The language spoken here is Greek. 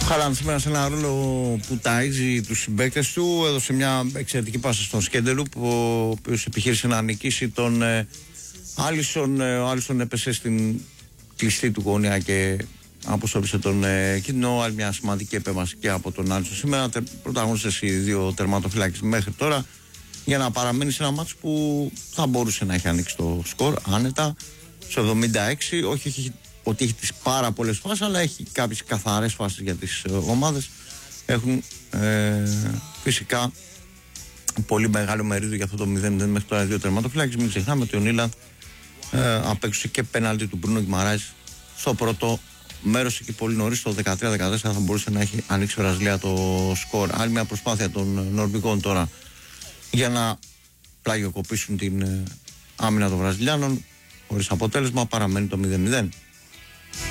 Χάλαν σήμερα σε ένα ρόλο που ταΐζει τους συμπαίκτες του, έδωσε μια εξαιρετική πάσα στον Σκέντελουπ, ο οποίος επιχείρησε να νικήσει τον Άλισον. Ο Άλισον έπεσε στην κλειστή του γωνία και αποστόλησε τον κίνδυνο. Άλλη μια σημαντική επέμβαση και από τον Άλισον σήμερα. Πρωταγωνιστές οι δύο τερματοφυλάκες μέχρι τώρα, για να παραμένει σε ένα μάτς που θα μπορούσε να έχει ανοίξει το σκορ άνετα στο 76. Όχι ότι έχει τις πάρα πολλές φάσεις, αλλά έχει κάποιες καθαρές φάσεις για τις ομάδες. Έχουν φυσικά πολύ μεγάλο μερίδιο για αυτό το 0-0 μέχρι τώρα δύο τερματοφυλάκες. Μην ξεχνάμε ότι ο Νίλαντ απέκτησε και πέναλτι του Μπρούνο Γκιμαράης στο πρώτο μέρος, εκεί πολύ νωρίς, το 13-14 θα μπορούσε να έχει ανοίξει η Βραζιλία το σκορ. Άλλη μια προσπάθεια των Νορβηγών τώρα για να πλαγιοκοπήσουν την άμυνα των Βραζιλιάνων, χωρίς αποτέλεσμα, παραμένει το 0-0.